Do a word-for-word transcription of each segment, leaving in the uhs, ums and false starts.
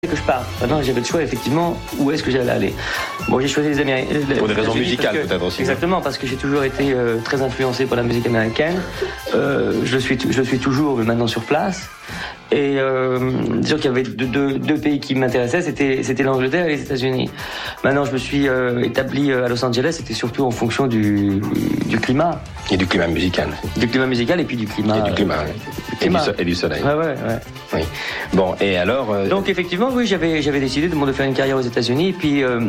que je parte. Maintenant, j'avais le choix, effectivement, où est-ce que j'allais aller. Bon, j'ai choisi les Américains. Pour des raisons musicales, que, peut-être aussi. Exactement, parce que j'ai toujours été euh, très influencé par la musique américaine. Euh, je suis, je suis toujours maintenant sur place. Et euh, disons qu'il y avait deux, deux, deux pays qui m'intéressaient, c'était, c'était l'Angleterre et les États-Unis. Maintenant, je me suis euh, établi à Los Angeles, c'était surtout en fonction du, du climat. Et du climat musical. Du climat musical et puis du climat. Et du climat, euh, oui. du climat. Et, du so- et du soleil. Ouais, ouais, ouais. Oui. Bon, et alors... Euh... Donc, effectivement, oui, j'avais, j'avais décidé de, de faire une carrière aux États-Unis. Et puis, euh,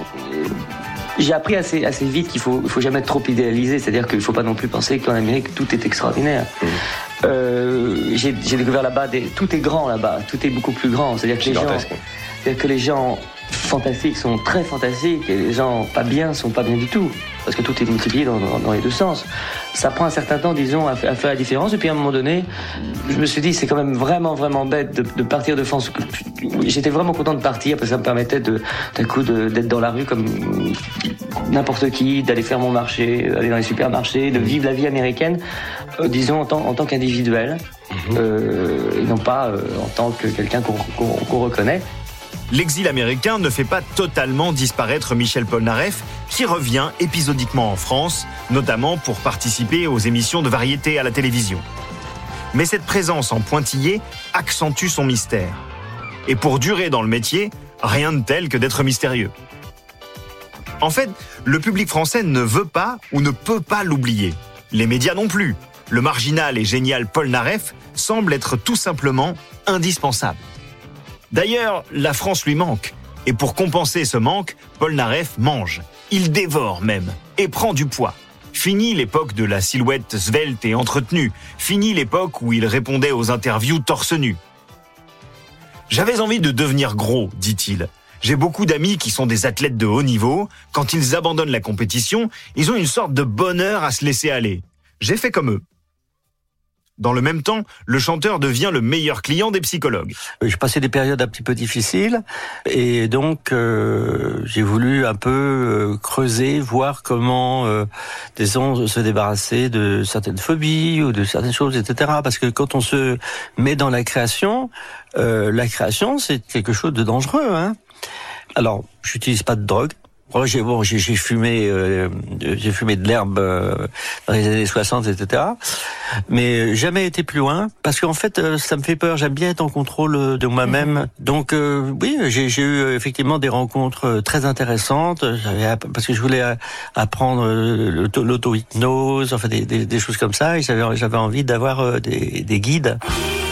j'ai appris assez, assez vite qu'il faut, il faut jamais trop idéaliser. C'est-à-dire qu'il ne faut pas non plus penser qu'en Amérique, tout est extraordinaire. Mmh. Euh, j'ai, j'ai découvert là-bas, des, tout est grand là-bas, tout est beaucoup plus grand. C'est-à-dire que, les gens, c'est-à-dire que les gens fantastiques sont très fantastiques et les gens pas bien sont pas bien du tout. Parce que tout est multiplié dans, dans, dans les deux sens. Ça prend un certain temps, disons, à, à faire la différence. Et puis à un moment donné, je me suis dit, c'est quand même vraiment, vraiment bête de, de partir de France. J'étais vraiment content de partir parce que ça me permettait de, d'un coup de, d'être dans la rue comme n'importe qui, d'aller faire mon marché, d'aller dans les supermarchés, de vivre la vie américaine, euh, disons, en tant, en tant qu'individuel, mmh. euh, et non pas euh, en tant que quelqu'un qu'on, qu'on, qu'on reconnaît. L'exil américain ne fait pas totalement disparaître Michel Polnareff, qui revient épisodiquement en France, notamment pour participer aux émissions de variété à la télévision. Mais cette présence en pointillé accentue son mystère. Et pour durer dans le métier, rien de tel que d'être mystérieux. En fait, le public français ne veut pas ou ne peut pas l'oublier. Les médias non plus. Le marginal et génial Polnareff semble être tout simplement indispensable. D'ailleurs, la France lui manque. Et pour compenser ce manque, Polnareff mange. Il dévore même. Et prend du poids. Fini l'époque de la silhouette svelte et entretenue. Fini l'époque où il répondait aux interviews torse nu. J'avais envie de devenir gros, dit-il. J'ai beaucoup d'amis qui sont des athlètes de haut niveau. Quand ils abandonnent la compétition, ils ont une sorte de bonheur à se laisser aller. J'ai fait comme eux. Dans le même temps, le chanteur devient le meilleur client des psychologues. J'ai passé des périodes un petit peu difficiles et donc euh, j'ai voulu un peu euh, creuser, voir comment euh, des gens se débarrasser de certaines phobies ou de certaines choses, et cetera. Parce que quand on se met dans la création, euh, la création c'est quelque chose de dangereux, hein. Alors, j'utilise pas de drogue. J'ai, bon, j'ai, j'ai fumé, euh, j'ai fumé de l'herbe euh, dans les années soixante, et cetera. Mais jamais été plus loin, parce qu'en fait, euh, ça me fait peur. J'aime bien être en contrôle de moi-même. Mmh. Donc, euh, oui, j'ai, j'ai eu effectivement des rencontres très intéressantes. J'avais, parce que je voulais apprendre l'auto, l'auto-hypnose, enfin des, des, des choses comme ça, et j'avais, j'avais envie d'avoir des, des guides.